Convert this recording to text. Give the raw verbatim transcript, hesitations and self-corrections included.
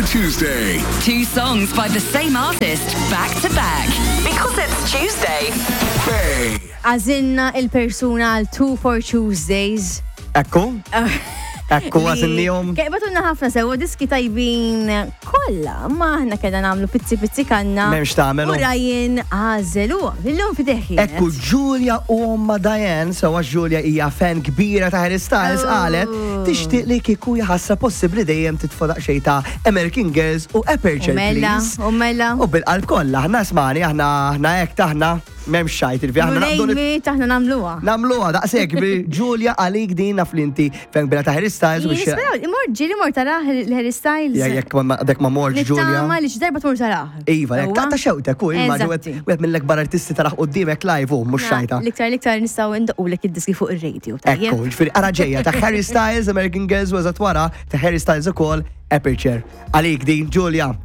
Tuesday. Two songs by the same artist, back to back. Because it's Tuesday. Faye. Għazinna il-persuna għal two for Tuesdays. Ekku? Ekku għazinnijom? Kajbatunna ħafna sewa diski tajbin kolla, maħna kena namlu pizzi pizzi kanna. Memx tamelu. U rajin għazelu, l-lum fideħi. Ekku, Julia u omma Diane, sewa Julia hija fan kbira ta' Harry Styles, għalet, tixtieq li kieku jħassa possibli dejjem titfodaq xej ta' American Girls u Aperture, Mela, please. u mela. U bil-qalb kolla, ħna smani, ħna ħna ek taħna, memx xajt il-vja, ħna naqdu Name taħna namluwa. namluwa, daqsek, bi Julia għalik din naflinti fan kbira ta' Harry Styles. u biex- Jisperaw, imor ġili mor taraħ l-Harry Styles. Ja, jekk ma dek ma morġ Julia. Nittama li ġdarba tmur taraħ. Iva, jek ta' ta' xewtek, u imma Eżatti. ġuwet mill-ekbar artisti taraħ u d-dimek live u mux xajta. Liktar, liktar nistaw indaqu l id-diski fuq il-radio. Ekku, ġifiri, għaraġeja ta' Harry Styles, American Girls, u eżat wara ta' Harry Styles u kol, Aperture. Għalik din, Julia.